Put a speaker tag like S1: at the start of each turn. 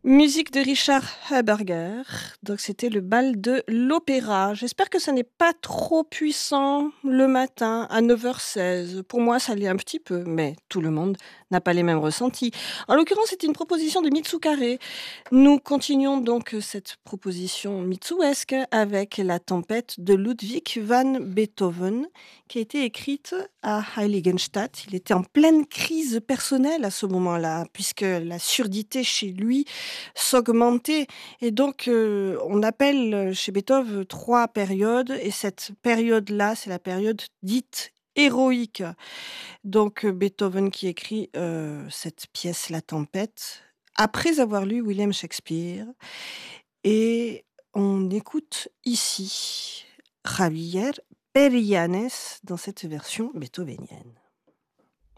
S1: Musique de Richard Haberger, donc c'était le bal de l'opéra. J'espère que ça n'est pas trop puissant le matin à 9h16. Pour moi, ça l'est un petit peu, mais tout le monde n'a pas les mêmes ressentis. En l'occurrence, c'est une proposition de Mitsukare. Nous continuons donc cette proposition mitsuesque avec la tempête de Ludwig van Beethoven, qui a été écrite à Heiligenstadt. Il était en pleine crise personnelle à ce moment-là, puisque la surdité chez lui s'augmenter. Et donc, on appelle chez Beethoven 3 périodes, et cette période-là, c'est la période dite héroïque. Donc, Beethoven qui écrit cette pièce, La Tempête, après avoir lu William Shakespeare. Et on écoute ici Javier Perillanes dans cette version beethovenienne.